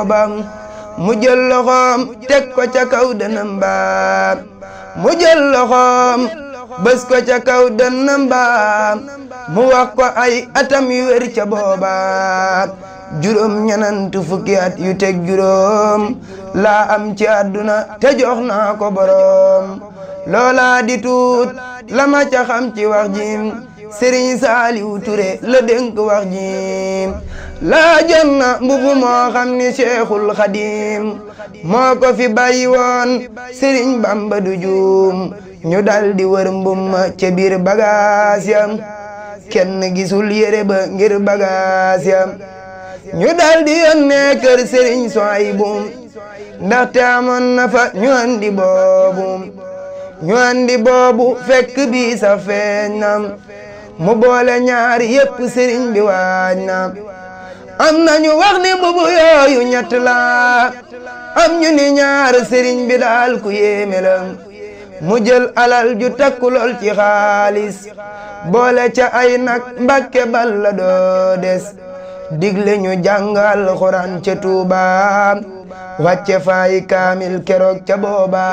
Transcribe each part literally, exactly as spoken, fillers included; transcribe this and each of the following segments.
bam mu jël loxoom teg ko ca kaw dënam ba mu jël loxoom bës ko ca kaw dënam ba mu wax ko ay atam yu wér ca booba juróom ñenant fukki at yu teg juróom laa am ci àdduna te jox naa ko boroom loola di tuut la ma ca xam ci wax jim Sëriñ Saaliwu Ture la dénk wax jim laa jot na mbubu moo xam ni Seexul Xadim moo ko fi bàyyi woon Sëriñ Bamba du juum ñu dal di wër mbumma ca biir bagaas yam kenn gisul yére ba ngir bagaas yam ñu dal di yónnee kër Sëriñ Suwaybu ndaxte amoon na fa ñu andi boobu ñu andi boobu fekk bi sa feeñ na mu boole ñaari yépp sëriñ bi waaj na am nañu wax ni mbubu yooyu ñett la am ñu ni ñaar sëriñ bi daal ku yéeme la mu jël alal ju takku lool ci xaalis boole ca ay nag Mbàkke Balla doo des digle ñu jàngal Alxuraan ca Tuuba wàcce faay kaamil keroog ca booba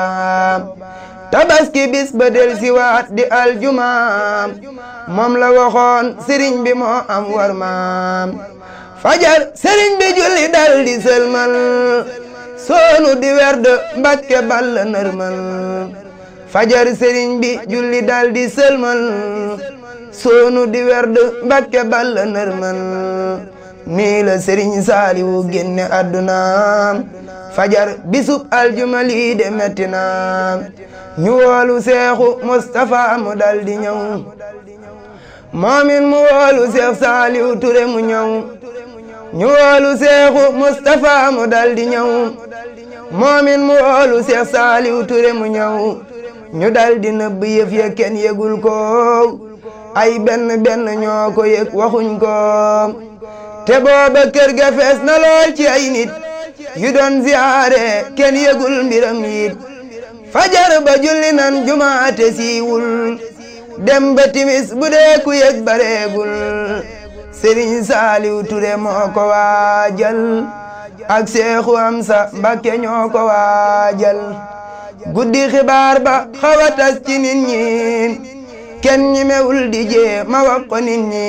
tabaski bis ba del si waat di aljumaam moom la waxoon sëriñ bi moo am war maam fajar sëriñ bi julli dal di sëlmal soonu di werd Mbàkke Balla nërmal fajar sëriñ bi julli dal di sëlmal soonu di werd Mbàkke Balla nërmal nii la sëriñ Saaliwu génne àdduna fajar bisub aljuma lii de metti na ñu woolu Seexu Mustafa mu dal di ñëw moomin mu woolu Seex Saaliwu Ture mu ñëw ñu woolu Seexu Mustafa mu dal di ñëw moomin mu woolu Seex Saaliwu Ture mu ñëw ñu dal di nëbb yëf ya kenn yëgul ko ay benn benn ñoo ko yëg waxuñ ko te booba kër ga fees na lool ci ay nit yu doon ziyaare kenn yëgul mbiram yit fajar ba julli nan jumaate siiwul dem ba timis bu dee ku yëg bareegul Sëriñ Saaliwu Ture moo ko waajal ak Seexu Amsa Mbakke ñoo ko waajal guddi xibaar ba xaw a tas ci nit ñi kenn ñi mewul di jee ma wax ko nit ñi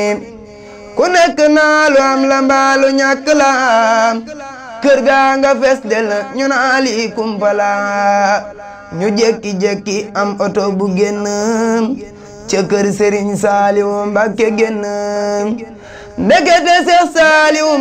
ku nekk naa lu am la mbaalu ñàkk la kër gaa nga fes del ñu naa lii kumpala ñu jekki-jekki am oto bu génn ca kër Sëriñ Saaliwu Mbakke génn ndekete Seex Saaliwu